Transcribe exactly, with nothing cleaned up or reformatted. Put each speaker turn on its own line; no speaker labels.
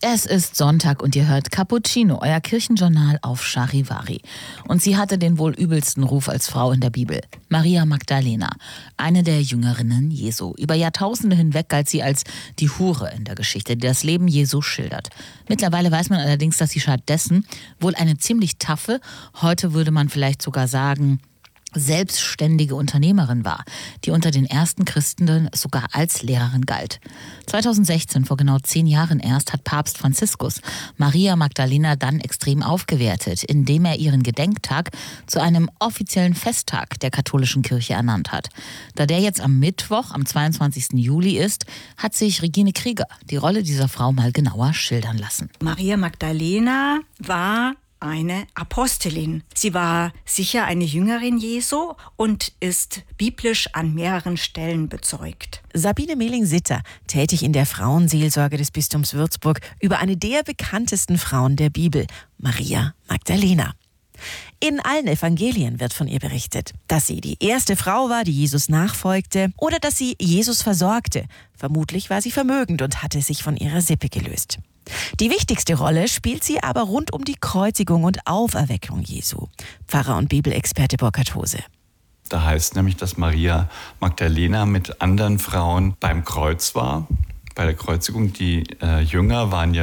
Es ist Sonntag und ihr hört Cappuccino, euer Kirchenjournal auf Charivari. Und sie hatte den wohl übelsten Ruf als Frau in der Bibel. Maria Magdalena, eine der Jüngerinnen Jesu. Über Jahrtausende hinweg galt sie als die Hure in der Geschichte, die das Leben Jesu schildert. Mittlerweile weiß man allerdings, dass sie stattdessen wohl eine ziemlich taffe, heute würde man vielleicht sogar sagen, selbstständige Unternehmerin war, die unter den ersten Christen sogar als Lehrerin galt. zweitausendsechzehn, vor genau zehn Jahren erst, hat Papst Franziskus Maria Magdalena dann extrem aufgewertet, indem er ihren Gedenktag zu einem offiziellen Festtag der katholischen Kirche ernannt hat. Da der jetzt am Mittwoch, am zweiundzwanzigsten Juli ist, hat sich Regine Krieger die Rolle dieser Frau mal genauer schildern lassen.
Maria Magdalena war eine Apostelin. Sie war sicher eine Jüngerin Jesu und ist biblisch an mehreren Stellen bezeugt.
Sabine Mehling-Sitter, tätig in der Frauenseelsorge des Bistums Würzburg, über eine der bekanntesten Frauen der Bibel, Maria Magdalena. In allen Evangelien wird von ihr berichtet, dass sie die erste Frau war, die Jesus nachfolgte, oder dass sie Jesus versorgte. Vermutlich war sie vermögend und hatte sich von ihrer Sippe gelöst. Die wichtigste Rolle spielt sie aber rund um die Kreuzigung und Auferweckung Jesu. Pfarrer und Bibelexperte Burkhard Hose.
Da heißt nämlich, dass Maria Magdalena mit anderen Frauen beim Kreuz war. Bei der Kreuzigung, die äh, Jünger waren ja